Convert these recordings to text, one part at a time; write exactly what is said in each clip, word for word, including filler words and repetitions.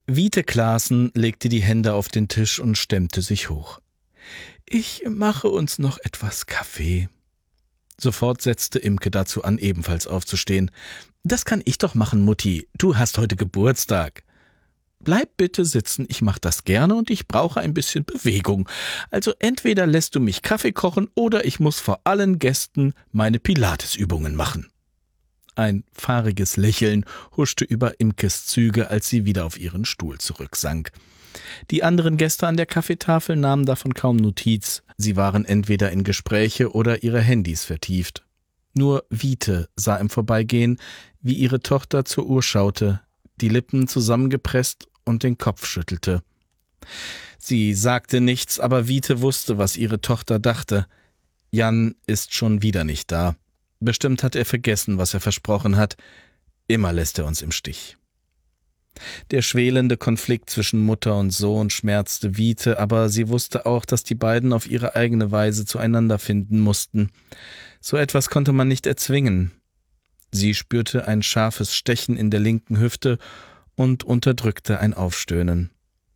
Wiete Klaassen legte die Hände auf den Tisch und stemmte sich hoch. »Ich mache uns noch etwas Kaffee.« Sofort setzte Imke dazu an, ebenfalls aufzustehen. »Das kann ich doch machen, Mutti. Du hast heute Geburtstag.« »Bleib bitte sitzen, ich mache das gerne und ich brauche ein bisschen Bewegung. Also entweder lässt du mich Kaffee kochen oder ich muss vor allen Gästen meine Pilatesübungen machen.« Ein fahriges Lächeln huschte über Imkes Züge, als sie wieder auf ihren Stuhl zurücksank. Die anderen Gäste an der Kaffeetafel nahmen davon kaum Notiz. Sie waren entweder in Gespräche oder ihre Handys vertieft. Nur Wiete sah im Vorbeigehen, wie ihre Tochter zur Uhr schaute, die Lippen zusammengepresst und den Kopf schüttelte. Sie sagte nichts, aber Wiete wusste, was ihre Tochter dachte. Jan ist schon wieder nicht da. Bestimmt hat er vergessen, was er versprochen hat. Immer lässt er uns im Stich. Der schwelende Konflikt zwischen Mutter und Sohn schmerzte Wiete, aber sie wusste auch, dass die beiden auf ihre eigene Weise zueinander finden mussten. So etwas konnte man nicht erzwingen. Sie spürte ein scharfes Stechen in der linken Hüfte und unterdrückte ein Aufstöhnen.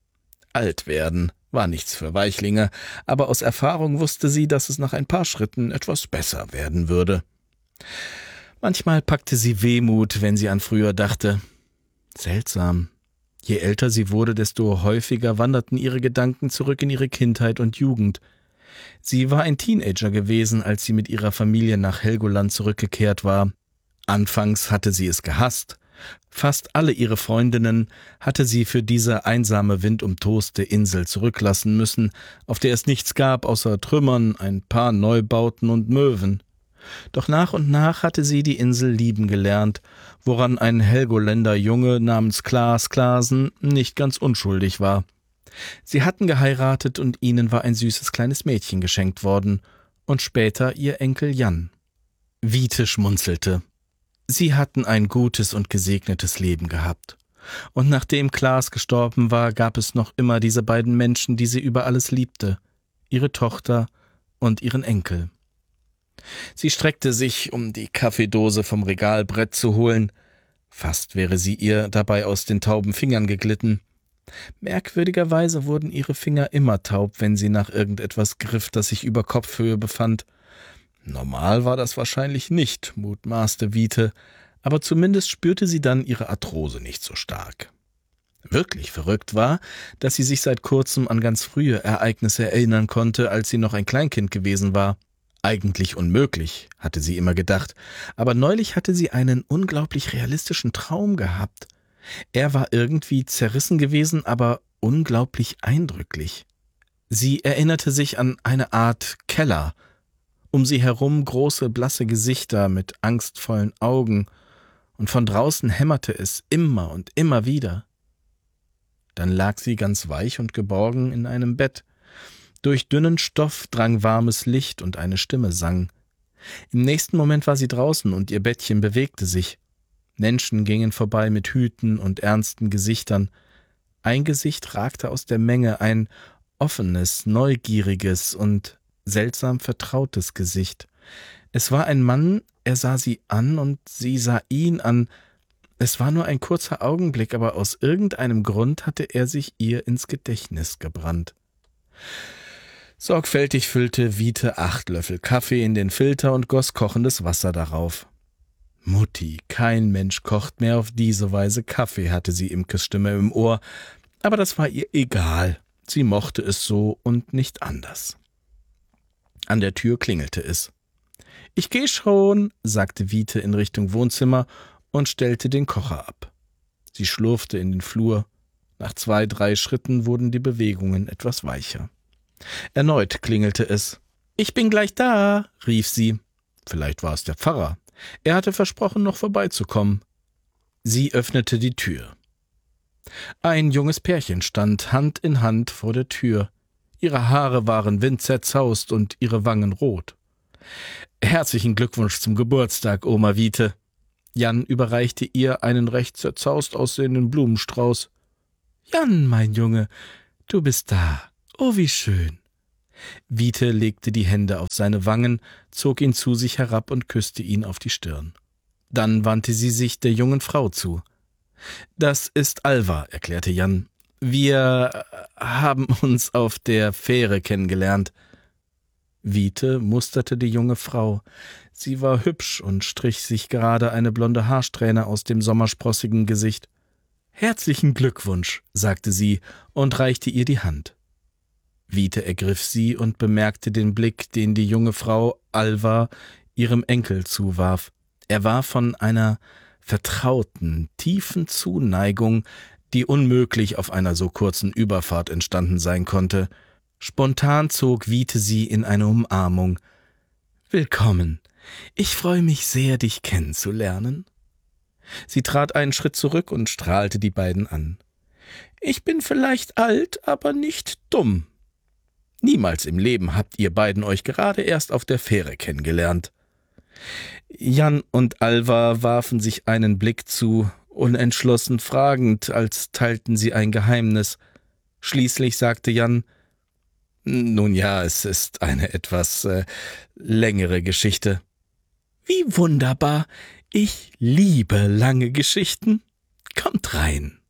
Alt werden war nichts für Weichlinge, aber aus Erfahrung wusste sie, dass es nach ein paar Schritten etwas besser werden würde. Manchmal packte sie Wehmut, wenn sie an früher dachte. Seltsam. Je älter sie wurde, desto häufiger wanderten ihre Gedanken zurück in ihre Kindheit und Jugend. Sie war ein Teenager gewesen, als sie mit ihrer Familie nach Helgoland zurückgekehrt war. Anfangs hatte sie es gehasst. Fast alle ihre Freundinnen hatte sie für diese einsame, windumtoste Insel zurücklassen müssen, auf der es nichts gab außer Trümmern, ein paar Neubauten und Möwen. Doch nach und nach hatte sie die Insel lieben gelernt, woran ein Helgoländer Junge namens Klaas Klaassen nicht ganz unschuldig war. Sie hatten geheiratet und ihnen war ein süßes kleines Mädchen geschenkt worden und später ihr Enkel Jan. Wiete schmunzelte. Sie hatten ein gutes und gesegnetes Leben gehabt. Und nachdem Klaas gestorben war, gab es noch immer diese beiden Menschen, die sie über alles liebte, ihre Tochter und ihren Enkel. Sie streckte sich, um die Kaffeedose vom Regalbrett zu holen. Fast wäre sie ihr dabei aus den tauben Fingern geglitten. Merkwürdigerweise wurden ihre Finger immer taub, wenn sie nach irgendetwas griff, das sich über Kopfhöhe befand. Normal war das wahrscheinlich nicht, mutmaßte Wiete, aber zumindest spürte sie dann ihre Arthrose nicht so stark. Wirklich verrückt war, dass sie sich seit kurzem an ganz frühe Ereignisse erinnern konnte, als sie noch ein Kleinkind gewesen war. Eigentlich unmöglich, hatte sie immer gedacht, aber neulich hatte sie einen unglaublich realistischen Traum gehabt. Er war irgendwie zerrissen gewesen, aber unglaublich eindrücklich. Sie erinnerte sich an eine Art Keller, um sie herum große, blasse Gesichter mit angstvollen Augen, und von draußen hämmerte es immer und immer wieder. Dann lag sie ganz weich und geborgen in einem Bett. Durch dünnen Stoff drang warmes Licht und eine Stimme sang. Im nächsten Moment war sie draußen und ihr Bettchen bewegte sich. Menschen gingen vorbei mit Hüten und ernsten Gesichtern. Ein Gesicht ragte aus der Menge, ein offenes, neugieriges und seltsam vertrautes Gesicht. Es war ein Mann, er sah sie an und sie sah ihn an. Es war nur ein kurzer Augenblick, aber aus irgendeinem Grund hatte er sich ihr ins Gedächtnis gebrannt. Sorgfältig füllte Wiete acht Löffel Kaffee in den Filter und goss kochendes Wasser darauf. »Mutti, kein Mensch kocht mehr auf diese Weise Kaffee«, hatte sie Imkes Stimme im Ohr, aber das war ihr egal. Sie mochte es so und nicht anders. An der Tür klingelte es. »Ich geh schon«, sagte Wiete in Richtung Wohnzimmer und stellte den Kocher ab. Sie schlurfte in den Flur. Nach zwei, drei Schritten wurden die Bewegungen etwas weicher. Erneut klingelte es. »Ich bin gleich da«, rief sie. Vielleicht war es der Pfarrer. Er hatte versprochen, noch vorbeizukommen. Sie öffnete die Tür. Ein junges Pärchen stand Hand in Hand vor der Tür. Ihre Haare waren windzerzaust und ihre Wangen rot. »Herzlichen Glückwunsch zum Geburtstag, Oma Wiete.« Jan überreichte ihr einen recht zerzaust aussehenden Blumenstrauß. »Jan, mein Junge, du bist da. Oh, wie schön.« Wiete legte die Hände auf seine Wangen, zog ihn zu sich herab und küsste ihn auf die Stirn. Dann wandte sie sich der jungen Frau zu. »Das ist Alva«, erklärte Jan. »Wir haben uns auf der Fähre kennengelernt.« Wiete musterte die junge Frau. Sie war hübsch und strich sich gerade eine blonde Haarsträhne aus dem sommersprossigen Gesicht. »Herzlichen Glückwunsch«, sagte sie und reichte ihr die Hand. Wiete ergriff sie und bemerkte den Blick, den die junge Frau Alva ihrem Enkel zuwarf. Er war von einer vertrauten, tiefen Zuneigung, die unmöglich auf einer so kurzen Überfahrt entstanden sein konnte. Spontan zog Wiete sie in eine Umarmung. »Willkommen. Ich freue mich sehr, dich kennenzulernen.« Sie trat einen Schritt zurück und strahlte die beiden an. »Ich bin vielleicht alt, aber nicht dumm. Niemals im Leben habt ihr beiden euch gerade erst auf der Fähre kennengelernt.« Jan und Alva warfen sich einen Blick zu, unentschlossen fragend, als teilten sie ein Geheimnis. Schließlich sagte Jan: »Nun ja, es ist eine etwas äh, längere Geschichte.« »Wie wunderbar! Ich liebe lange Geschichten. Kommt rein.«